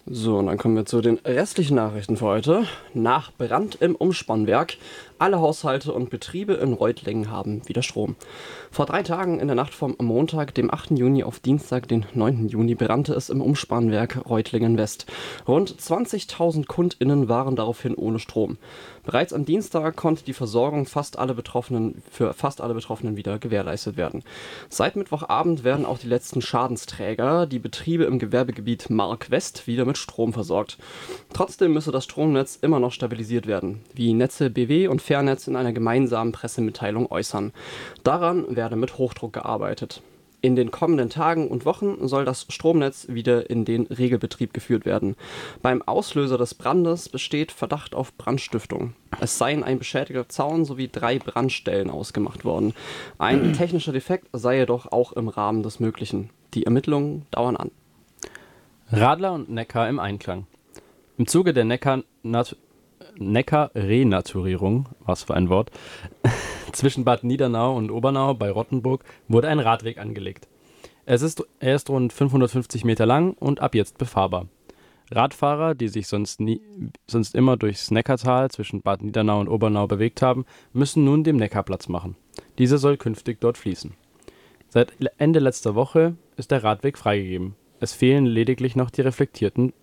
So, und dann kommen wir zu den restlichen Nachrichten für heute. Nach Brand im Umspannwerk. Alle Haushalte und Betriebe in Reutlingen haben wieder Strom. Vor 3 Tagen in der Nacht vom Montag, dem 8. Juni auf Dienstag, den 9. Juni, brannte es im Umspannwerk Reutlingen West. Rund 20.000 KundInnen waren daraufhin ohne Strom. Bereits am Dienstag konnte die Versorgung für fast alle Betroffenen wieder gewährleistet werden. Seit Mittwochabend werden auch die letzten Schadensträger, die Betriebe im Gewerbegebiet Mark West, wieder mit Strom versorgt. Trotzdem müsse das Stromnetz immer noch stabilisiert werden, wie Netze BW und Fairnetz in einer gemeinsamen Pressemitteilung äußern. Daran werde mit Hochdruck gearbeitet. In den kommenden Tagen und Wochen soll das Stromnetz wieder in den Regelbetrieb geführt werden. Beim Auslöser des Brandes besteht Verdacht auf Brandstiftung. Es seien ein beschädigter Zaun sowie 3 Brandstellen ausgemacht worden. Ein technischer Defekt sei jedoch auch im Rahmen des Möglichen. Die Ermittlungen dauern an. Radler und Neckar im Einklang. Im Zuge der Neckar-Renaturierung, was für ein Wort, zwischen Bad Niedernau und Obernau bei Rottenburg wurde ein Radweg angelegt. Er ist rund 550 Meter lang und ab jetzt befahrbar. Radfahrer, die sich sonst immer durchs Neckartal zwischen Bad Niedernau und Obernau bewegt haben, müssen nun dem Neckar Platz machen. Dieser soll künftig dort fließen. Seit Ende letzter Woche ist der Radweg freigegeben. Es fehlen lediglich noch die reflektierenden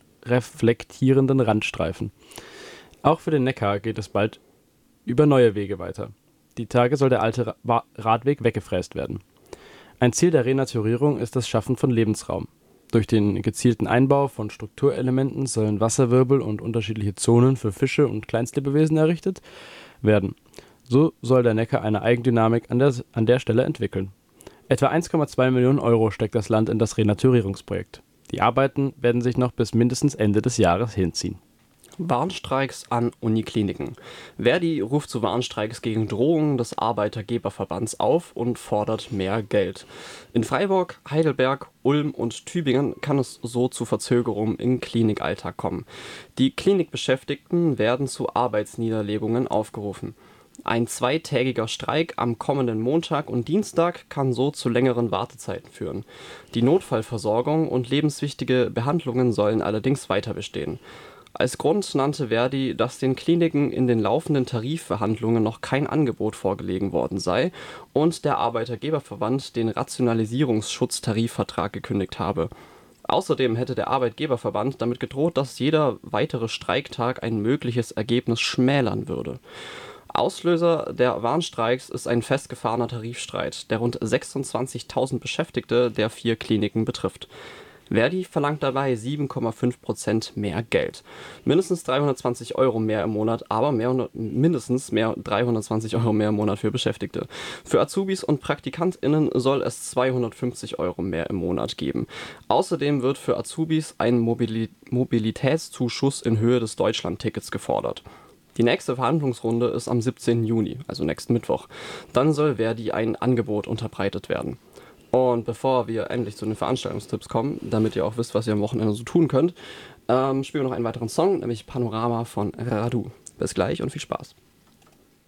Randstreifen. Auch für den Neckar geht es bald über neue Wege weiter. Die Tage soll der alte Radweg weggefräst werden. Ein Ziel der Renaturierung ist das Schaffen von Lebensraum. Durch den gezielten Einbau von Strukturelementen sollen Wasserwirbel und unterschiedliche Zonen für Fische und Kleinstlebewesen errichtet werden. So soll der Neckar eine Eigendynamik an der Stelle entwickeln. Etwa 1,2 Millionen Euro steckt das Land in das Renaturierungsprojekt. Die Arbeiten werden sich noch bis mindestens Ende des Jahres hinziehen. Warnstreiks an Unikliniken. Verdi ruft zu Warnstreiks gegen Drohungen des Arbeitergeberverbands auf und fordert mehr Geld. In Freiburg, Heidelberg, Ulm und Tübingen kann es so zu Verzögerungen im Klinikalltag kommen. Die Klinikbeschäftigten werden zu Arbeitsniederlegungen aufgerufen. Ein 2-tägiger Streik am kommenden Montag und Dienstag kann so zu längeren Wartezeiten führen. Die Notfallversorgung und lebenswichtige Behandlungen sollen allerdings weiter bestehen. Als Grund nannte Verdi, dass den Kliniken in den laufenden Tarifverhandlungen noch kein Angebot vorgelegt worden sei und der Arbeitergeberverband den Rationalisierungsschutztarifvertrag gekündigt habe. Außerdem hätte der Arbeitgeberverband damit gedroht, dass jeder weitere Streiktag ein mögliches Ergebnis schmälern würde. Auslöser der Warnstreiks ist ein festgefahrener Tarifstreit, der rund 26.000 Beschäftigte der 4 Kliniken betrifft. Verdi verlangt dabei 7,5% mehr Geld. Mindestens 320 Euro mehr im Monat, aber mindestens 320 Euro mehr im Monat für Beschäftigte. Für Azubis und PraktikantInnen soll es 250 Euro mehr im Monat geben. Außerdem wird für Azubis ein Mobilitätszuschuss in Höhe des Deutschlandtickets gefordert. Die nächste Verhandlungsrunde ist am 17. Juni, also nächsten Mittwoch. Dann soll Verdi ein Angebot unterbreitet werden. Und bevor wir endlich zu den Veranstaltungstipps kommen, damit ihr auch wisst, was ihr am Wochenende so tun könnt, spielen wir noch einen weiteren Song, nämlich Panorama von Radu. Bis gleich und viel Spaß.